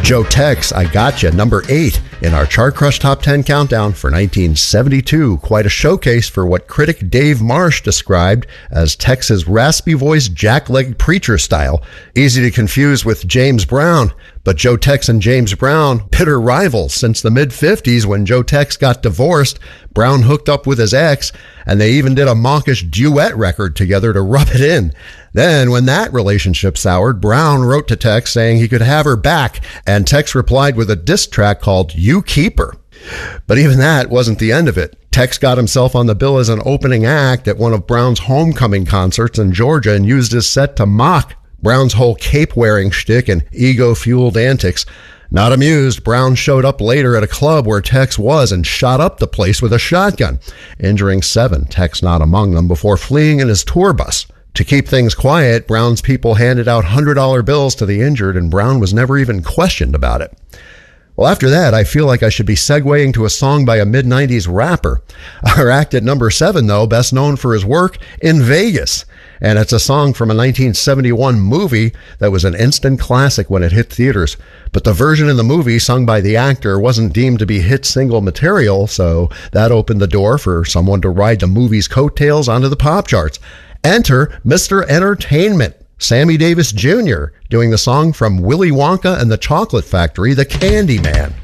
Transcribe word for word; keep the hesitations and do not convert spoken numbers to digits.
Joe Tex, I Gotcha, number eight in our Chart Crush Top ten Countdown for nineteen seventy-two. Quite a showcase for what critic Dave Marsh described as Tex's raspy-voiced jack-legged preacher style. Easy to confuse with James Brown, but Joe Tex and James Brown, bitter rivals since the mid-fifties when Joe Tex got divorced. Brown hooked up with his ex, and they even did a mawkish duet record together to rub it in. Then, when that relationship soured, Brown wrote to Tex saying he could have her back, and Tex replied with a diss track called You Keep Her. But even that wasn't the end of it. Tex got himself on the bill as an opening act at one of Brown's homecoming concerts in Georgia and used his set to mock Brown's whole cape-wearing shtick and ego-fueled antics. Not amused, Brown showed up later at a club where Tex was and shot up the place with a shotgun, injuring seven, Tex not among them, before fleeing in his tour bus. To keep things quiet, Brown's people handed out one hundred dollar bills to the injured, and Brown was never even questioned about it. Well, after that, I feel like I should be segueing to a song by a mid nineties rapper. Our act at number seven, though, best known for his work in Vegas. And it's a song from a nineteen seventy-one movie that was an instant classic when it hit theaters. But the version in the movie sung by the actor wasn't deemed to be hit single material, so that opened the door for someone to ride the movie's coattails onto the pop charts. Enter Mister Entertainment, Sammy Davis Junior, doing the song from Willy Wonka and the Chocolate Factory, The Candy Man.